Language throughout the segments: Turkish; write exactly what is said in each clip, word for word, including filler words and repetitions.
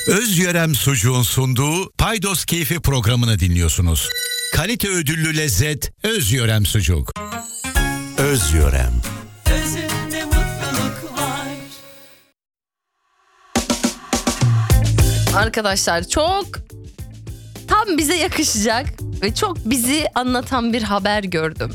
Özyörem Sucuğun sunduğu Paydos Keyfi programını dinliyorsunuz. Kalite ödüllü lezzet Özyörem Sucuk. Özyörem. Özünde mutluluk var. Arkadaşlar çok tam bize yakışacak ve çok bizi anlatan bir haber gördüm.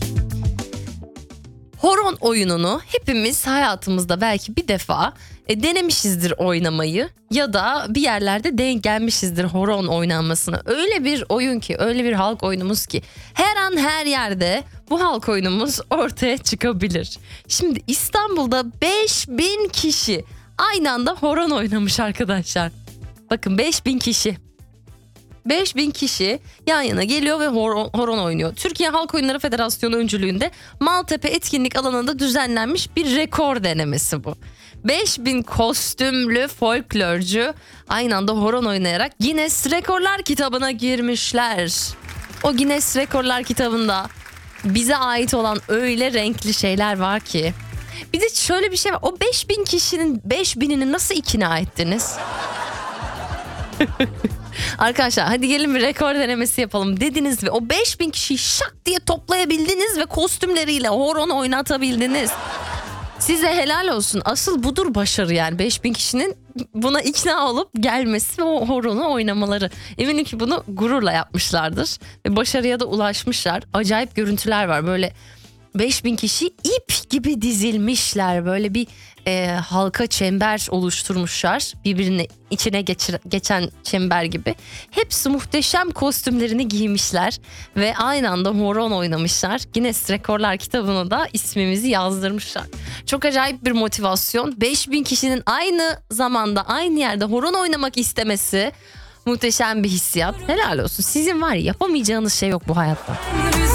Horon oyununu hepimiz hayatımızda belki bir defa e, denemişizdir oynamayı ya da bir yerlerde denk gelmişizdir horon oynanmasına. Öyle bir oyun ki, öyle bir halk oyunumuz ki her an her yerde bu halk oyunumuz ortaya çıkabilir. Şimdi İstanbul'da beş bin kişi aynı anda horon oynamış arkadaşlar. Bakın beş bin kişi. beş bin kişi yan yana geliyor ve horon, horon oynuyor. Türkiye Halk Oyunları Federasyonu öncülüğünde Maltepe etkinlik alanında düzenlenmiş bir rekor denemesi bu. beş bin kostümlü folklorcu aynı anda horon oynayarak Guinness Rekorlar kitabına girmişler. O Guinness Rekorlar kitabında bize ait olan öyle renkli şeyler var ki. Bir de şöyle bir şey var. O beş bin kişinin beş binini nasıl ikna ettiniz? Arkadaşlar hadi gelin bir rekor denemesi yapalım dediniz ve o beş bin kişiyi şak diye toplayabildiniz ve kostümleriyle horon oynatabildiniz. Size helal olsun. Asıl budur başarı yani. beş bin kişinin buna ikna olup gelmesi ve o horonu oynamaları. Eminim ki bunu gururla yapmışlardır ve başarıya da ulaşmışlar. Acayip görüntüler var. Böyle beş bin kişi ip gibi dizilmişler. Böyle bir e, halka çember oluşturmuşlar. Birbirine içine geçir, geçen çember gibi. Hepsi muhteşem kostümlerini giymişler. Ve aynı anda horon oynamışlar. Guinness Rekorlar kitabına da ismimizi yazdırmışlar. Çok acayip bir motivasyon. beş bin kişinin aynı zamanda aynı yerde horon oynamak istemesi muhteşem bir hissiyat. Helal olsun. Sizin var ya yapamayacağınız şey yok bu hayatta.